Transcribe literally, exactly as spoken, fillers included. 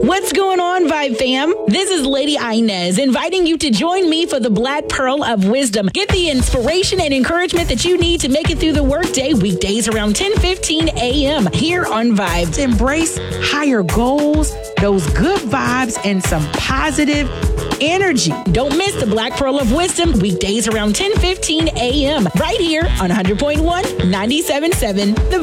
What's going on, Vibe fam? This is Lady Inez inviting you to join me for the Black Pearl of Wisdom. Get the inspiration and encouragement that you need to make it through the workday weekdays around ten fifteen a.m. here on Vibes. Embrace higher goals, those good vibes, and some positive energy. Don't miss the Black Pearl of Wisdom weekdays around ten fifteen a.m. right here on one hundred point one, ninety-seven point seven The